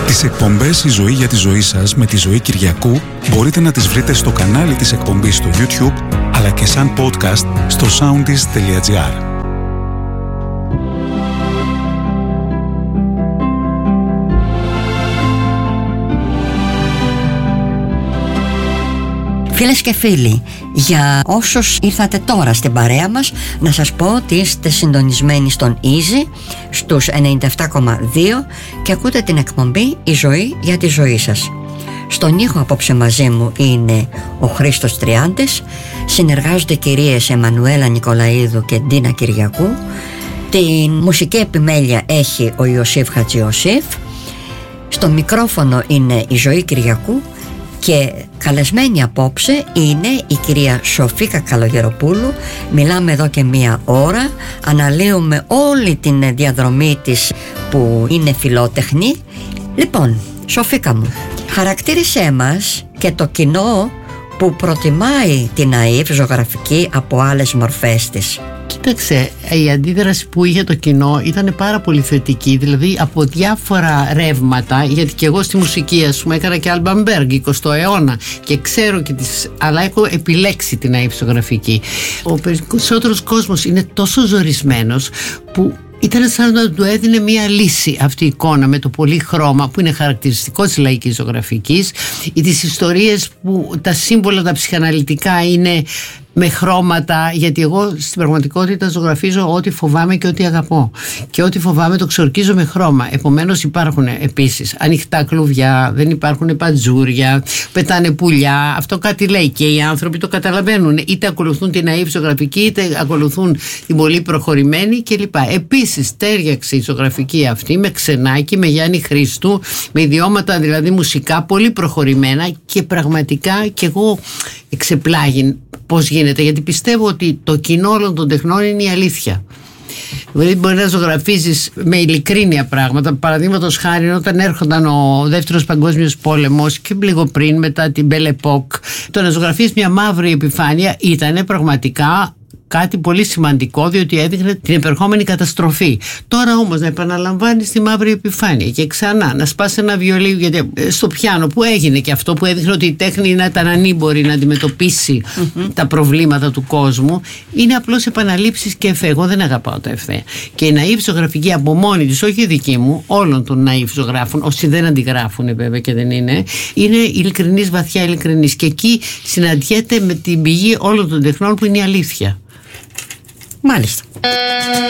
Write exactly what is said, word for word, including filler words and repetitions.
Τις εκπομπές «Η ζωή για τη ζωή σας» με τη Ζωή Κυριακού μπορείτε να τις βρείτε στο κανάλι της εκπομπής στο YouTube, αλλά και σαν podcast στο soundis τελεία gr. Φίλες και φίλοι, για όσους ήρθατε τώρα στην παρέα μας, να σας πω ότι είστε συντονισμένοι στον Easy στους ενενήντα επτά κόμμα δύο και ακούτε την εκπομπή «Η ζωή για τη ζωή σας». Στον ήχο απόψε μαζί μου είναι ο Χρήστος Τριάντης, συνεργάζονται οι κυρίες Εμμανουέλα Νικολαίδου και Ντίνα Κυριακού. Την μουσική επιμέλεια έχει ο Ιωσήφ Χατζιωσήφ. Στο μικρόφωνο είναι η Ζωή Κυριακού και καλεσμένη απόψε είναι η κυρία Σοφίκα Καλογεροπούλου. Μιλάμε εδώ και μία ώρα, αναλύουμε όλη την διαδρομή της που είναι φιλότεχνη. Λοιπόν, Σοφίκα μου, χαρακτήρισέ μας και το κοινό που προτιμάει την ΑΕΠ ζωγραφική από άλλες μορφές της. Κοίταξε, η αντίδραση που είχε το κοινό ήταν πάρα πολύ θετική, δηλαδή από διάφορα ρεύματα, γιατί και εγώ στη μουσική, ας πούμε, έκανα και Άλμπαν-Μπέργκ εικοστό αιώνα και ξέρω και τις, αλλά έχω επιλέξει την ΑΕΠ ζωγραφική. Ο περισσότερος κόσμος είναι τόσο ζορισμένος που ήταν σαν να του έδινε μία λύση αυτή η εικόνα με το πολύ χρώμα που είναι χαρακτηριστικό της λαϊκής ζωγραφικής, ή τις ιστορίες που τα σύμβολα τα ψυχαναλυτικά είναι με χρώματα, γιατί εγώ στην πραγματικότητα ζωγραφίζω ό,τι φοβάμαι και ό,τι αγαπώ, και ό,τι φοβάμαι το ξορκίζω με χρώμα. Επομένως υπάρχουν επίσης ανοιχτά κλουβιά, δεν υπάρχουν παντζούρια, πετάνε πουλιά. Αυτό κάτι λέει και οι άνθρωποι το καταλαβαίνουν, είτε ακολουθούν την ΑΕΠ ζωγραφική είτε ακολουθούν την πολύ προχωρημένη κλπ. Επίσης τέριαξε η ζωγραφική αυτή με Ξενάκη, με Γιάννη Χρήστου, με ιδιώματα δηλαδή μουσικά πολύ προχωρημένα, και πραγματικά και εγώ εξεπλάγει πώς γίνεται, γιατί πιστεύω ότι το κοινό όλων των τεχνών είναι η αλήθεια. Δηλαδή μπορεί να ζωγραφίζεις με ειλικρίνεια πράγματα. Παραδείγματος χάρη, όταν έρχονταν ο δεύτερος παγκόσμιος πόλεμος και λίγο πριν, μετά την Belle Époque, το να ζωγραφίσεις μια μαύρη επιφάνεια ήταν πραγματικά κάτι πολύ σημαντικό, διότι έδειχνε την επερχόμενη καταστροφή. Τώρα όμως να επαναλαμβάνεις τη μαύρη επιφάνεια και ξανά να σπάς ένα βιολί, γιατί στο πιάνο που έγινε και αυτό που έδειχνε ότι η τέχνη ήταν ανήμπορη να αντιμετωπίσει mm-hmm. τα προβλήματα του κόσμου, είναι απλώς επαναλήψεις και εφέ. Εγώ δεν αγαπάω τα εφέ. Και η ναΐβ ζωγραφική από μόνη της, όχι η δική μου, όλων των ναΐβ ζωγράφων, όσοι δεν αντιγράφουν βέβαια και δεν είναι, είναι ειλικρινής, βαθιά ειλικρινής. Και εκεί συναντιέται με την πηγή όλων των τεχνών που είναι η αλήθεια. Μάλιστα.